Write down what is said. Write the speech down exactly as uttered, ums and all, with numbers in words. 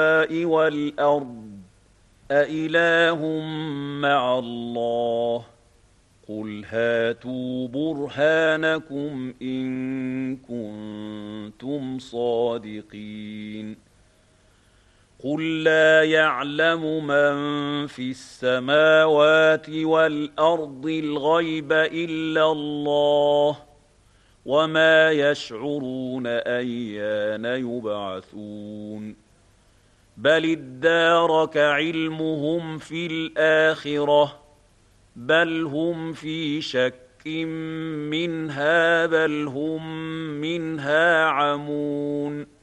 وَالْأَرْضِ أَإِلَٰهٌ مَّعَ اللَّهِ قُلْ هَاتُوا بُرْهَانَكُمْ إِن كُنتُمْ صَادِقِينَ قُل لَّا يَعْلَمُ مَن فِي السَّمَاوَاتِ وَالْأَرْضِ الْغَيْبَ إِلَّا اللَّهُ وَمَا يَشْعُرُونَ أَيَّانَ يُبْعَثُونَ بَلِ ادَّارَكَ عِلْمُهُمْ فِي الْآخِرَةِ بَلْ هُمْ فِي شَكٍّ مِّنْهَا بَلْ هُم مِّنْهَا عَمُونَ